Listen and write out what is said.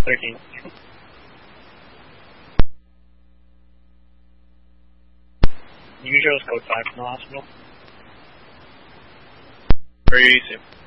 13. You can show us code 5 from the hospital. Where are you to?